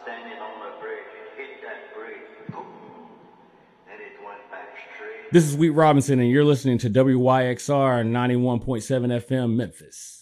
standing on the bridge. It hit that bridge. Boom. And it went back straight. This is Wheat Robinson, and you're listening to WYXR 91.7 FM Memphis.